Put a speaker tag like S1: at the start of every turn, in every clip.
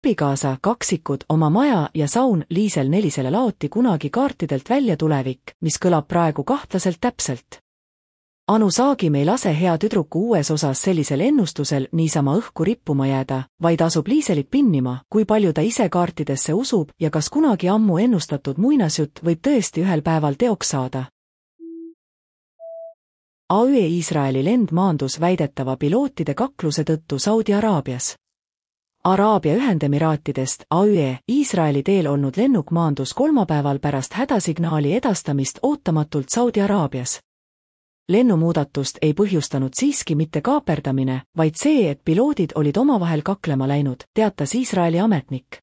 S1: Abikaasa, kaksikud, oma maja ja saun Liisel Nelisele laoti kunagi kaartidelt välja tulevik, mis kõlab praegu kahtlaselt täpselt. Anu Saagim ei lase hea tüdruku uues osas sellisel ennustusel niisama õhku rippuma jääda, vaid asub Liiselit pinnima, kui palju ta ise kaartidesse usub ja kas kunagi ammu ennustatud muinasjutt võib tõesti ühel päeval teoks saada. AÜE Iisraeli lend maandus väidetava pilootide kakluse tõttu Saudi Araabias. Araabia Ühendemiraatidest AÜE Iisraeli teel olnud lennuk maandus kolmapäeval pärast hädasignaali edastamist ootamatult Saudi Araabias. Lennumuudatust ei põhjustanud siiski mitte kaaperdamine, vaid see, et piloodid olid omavahel kaklema läinud, teatas Iisraeli ametnik.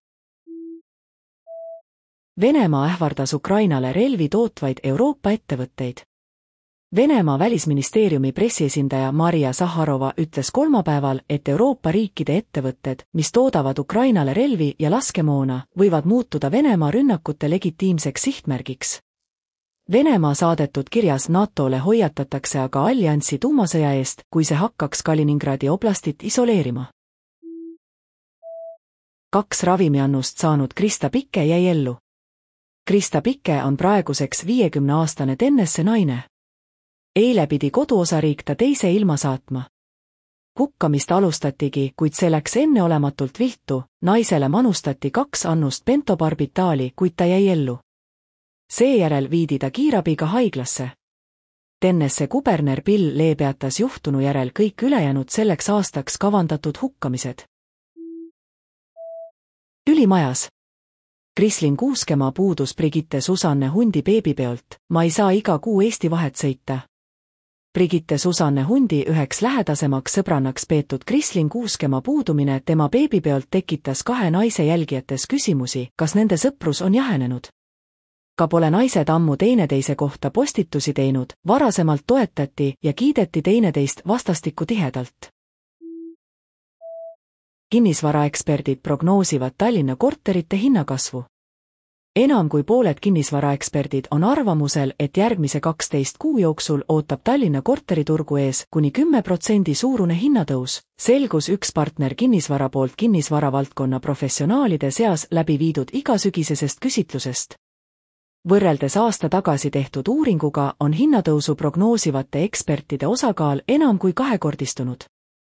S1: Venemaa ähvardas Ukrainale relvi tootvaid Euroopa ettevõtteid. Venemaa välisministeeriumi pressiesindaja Maria Zaharova ütles kolmapäeval, et Euroopa riikide ettevõtted, mis toodavad Ukrainale relvi ja laskemoona, võivad muutuda Venemaa rünnakute legitiimseks sihtmärgiks. Venemaa saadetud kirjas NATOle hoiatatakse aga alliansi tuumasõja eest, kui see hakkaks Kaliningradi oblastit isoleerima. 2 ravimiannust saanud Krista Pikke jäi ellu. Krista Pikke on praeguseks 50-aastane tennesse naine. Eile pidi koduosariik ta teise ilma saatma. Hukkamist alustatigi, kuid see läks enneolematult viltu, naisele manustati 2 annust pentobarbitaali, kuid ta jäi ellu. Seejärel viidi ta kiirabiga haiglasse. Tennesse kuberner Bill Lee peatas juhtunu järel kõik ülejäänud selleks aastaks kavandatud hukkamised. Tülimajas. Krislin Kuuskemaa puudus Brigitte Susanne Hundi beebipeolt, ma ei saa iga kuu Eesti vahet sõita. Brigitte Susanne Hundi üheks lähedasemaks sõbrannaks peetud Krislin Kuuskemaa puudumine tema beebipeolt tekitas 2 naise jälgijates küsimusi, kas nende sõprus on jahenenud. Ka pole naised ammu teineteise kohta postitusi teinud, varasemalt toetati ja kiideti teineteist vastastikku tihedalt. Kinnisvaraeksperdid prognoosivad Tallinna korterite hinnakasvu. Enam kui pooled kinnisvaraeksperdid on arvamusel, et järgmise 12 kuu jooksul ootab Tallinna korteriturgu ees kuni 10% suurune hinnatõus, selgus üks partner kinnisvara poolt kinnisvaravaldkonna professionaalide seas läbi viidud igasügisesest küsitlusest. Võrreldes aasta tagasi tehtud uuringuga on hinnatõusu prognoosivate ekspertide osakaal enam kui kahekordistunud.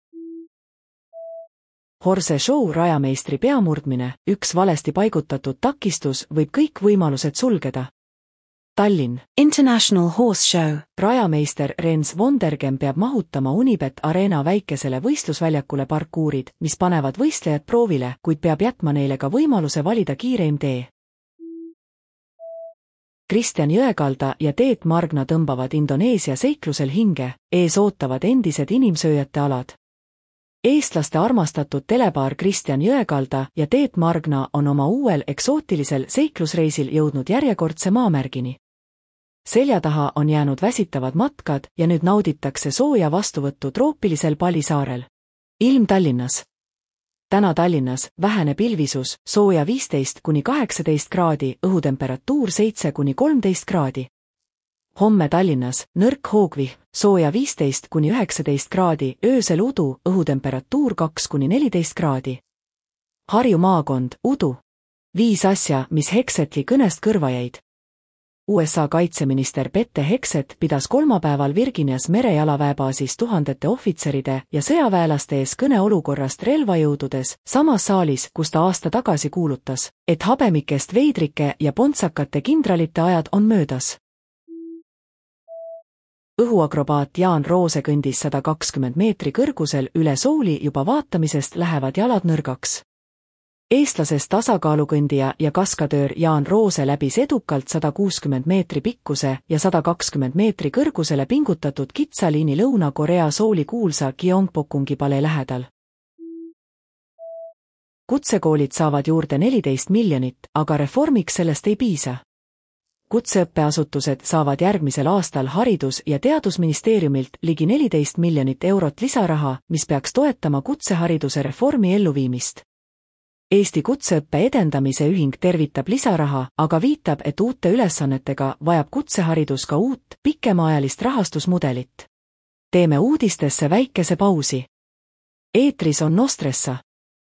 S1: Horse Show rajameistri peamurdmine, üks valesti paigutatud takistus võib kõik võimalused sulgeda. Tallinn.
S2: International Horse Show.
S1: Rajameister Rens Vondergem peab mahutama Unibet Arena väikesele võistlusväljakule parkuurid, mis panevad võistlejad proovile, kuid peab jätma neile ka võimaluse valida kiireim tee. Kristjan Jõekalda ja Teet Margna tõmbavad Indoneesia seiklusel hinge, ees ootavad endised inimsööjate alad. Eestlaste armastatud telepaar Kristjan Jõekalda ja Teet Margna on oma uuel eksootilisel seiklusreisil jõudnud järjekordse maamärgini. Selja taha on jäänud väsitavad matkad ja nüüd nauditakse sooja vastuvõttu troopilisel Palisaarel. Ilm Tallinnas. Täna Tallinnas vähene pilvisus, sooja 15–18 kraadi, õhutemperatuur 7–13 kraadi. Homme Tallinnas nõrk hoogvihm, sooja 15–19 kraadi, öösel udu, õhutemperatuur 2–14 kraadi. Harju maakond, udu. 5 asja, mis Hexetli kõnest kõrva jäid. USA kaitseminister Pete Hexet pidas kolmapäeval Virginias merejalaväebaasis tuhandete ohvitseride ja sõjaväelaste ees kõne olukorrast relvajõududes, samas saalis, kus ta aasta tagasi kuulutas, et habemikest veidrike ja pontsakate kindralite ajad on möödas. Õhuakrobaat Jaan Roose kõndis 120 meetri kõrgusel üle sooli, juba vaatamisest lähevad jalad nõrgaks. Eestlasest tasakaalukõndija ja kaskadöör Jaan Roose läbis edukalt 160 meetri pikkuse ja 120 meetri kõrgusele pingutatud kitsaliini Lõuna-Korea Souli kuulsa Gyeongbokungi palee lähedal. Kutsekoolid saavad juurde 14 miljonit, aga reformiks sellest ei piisa. Kutseõppeasutused saavad järgmisel aastal Haridus- ja Teadusministeeriumilt ligi 14 miljonit eurot lisaraha, mis peaks toetama kutsehariduse reformi elluviimist. Eesti Kutseõppe Edendamise Ühing tervitab lisaraha, aga viitab, et uute ülesannetega vajab kutseharidus ka uut, pikemaajalist rahastusmudelit. Teeme uudistesse väikese pausi. Eetris on Nostressa.